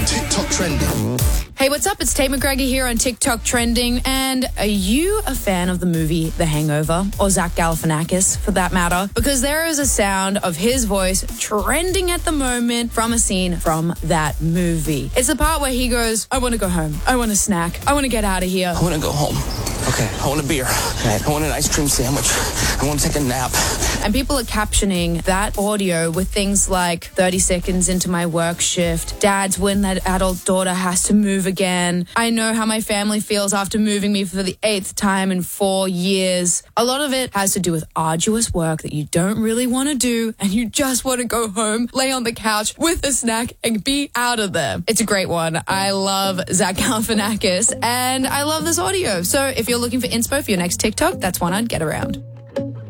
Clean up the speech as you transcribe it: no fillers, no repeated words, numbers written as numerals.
TikTok trending. Hey, what's up? It's Tate McGregor here on TikTok Trending. And are you a fan of the movie The Hangover? Or Zach Galifianakis, for that matter? Because there is a sound of his voice trending at the moment from a scene from that movie. It's the part where he goes, I want to go home. I want a snack. I want to get out of here. I want to go home. Okay. I want a beer. I want an ice cream sandwich. I want to take a nap. And people are captioning that audio with things like 30 seconds into my work shift, dad's when that adult daughter has to move again. I know how my family feels after moving me for the 8th time in 4 years. A lot of it has to do with arduous work that you don't really want to do and you just want to go home, lay on the couch with a snack and be out of there. It's a great one. I love Zach Galifianakis and I love this audio. So if you're looking for inspo for your next TikTok, that's one I'd get around.